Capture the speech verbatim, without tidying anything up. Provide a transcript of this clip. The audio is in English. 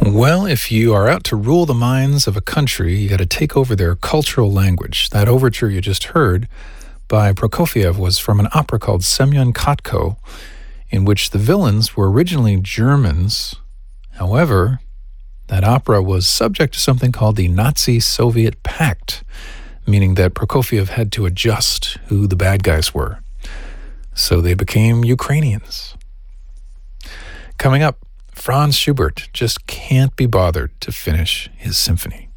Well, if you are out to rule the minds of a country, you got to take over their cultural language. That overture you just heard by Prokofiev was from an opera called Semyon Kotko, in which the villains were originally Germans. However, that opera was subject to something called the Nazi-Soviet Pact, meaning that Prokofiev had to adjust who the bad guys were. So they became Ukrainians. Coming up, Franz Schubert just can't be bothered to finish his symphony.